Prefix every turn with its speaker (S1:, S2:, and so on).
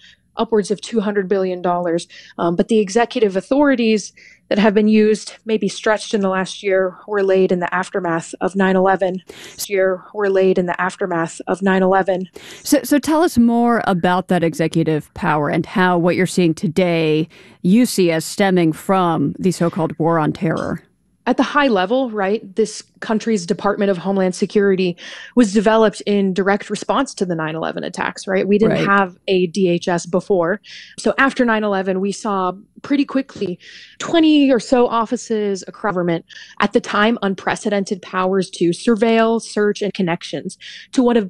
S1: upwards of $200 billion. But the executive authorities that have been used, maybe stretched in the last year, were laid in the aftermath of 9/11.
S2: So tell us more about that executive power and how what you're seeing today you see as stemming from the so-called war on terror.
S1: At the high level, right, this country's Department of Homeland Security was developed in direct response to the 9/11 attacks, right? We didn't
S2: Right.
S1: have a DHS before. So after 9/11, we saw pretty quickly 20 or so offices across government, at the time unprecedented powers to surveil, search, and connections to what have